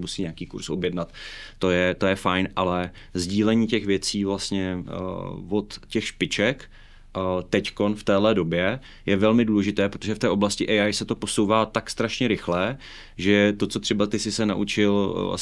nebo si nějaký kurz objednat. To je fajn, ale sdílení těch věcí vlastně od těch špiček teďkon v téhle době je velmi důležité, protože v té oblasti AI se to posouvá tak strašně rychle, že to, co třeba ty si se naučil